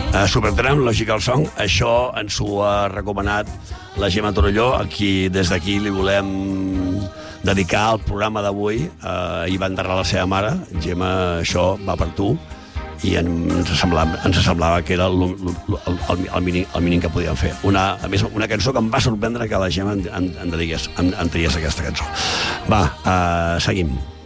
Supertramp, Logical Song, això ens ho ha recomanat la Gemma Torelló, a qui des d'aquí li volem dedicar el programa d'avui. Ahir va enterrar la seva mare. Gemma, això va per tu, i ens semblava que era el mínim que podíem fer. A més, una cançó que em va sorprendre que la Gemma em triés aquesta cançó. Va, seguim.